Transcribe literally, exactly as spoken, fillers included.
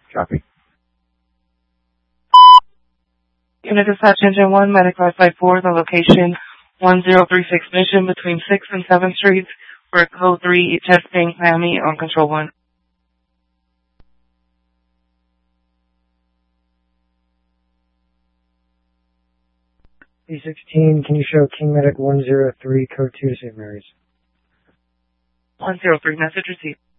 Copy. Unit Dispatch Engine one, Medic five five four, the location one zero three six Mission between sixth and seventh Streets. We're at Code three, chest pain, Miami, on Control one. B sixteen, can you show King Medic one zero three, Code two to Saint Mary's? one zero three, message received.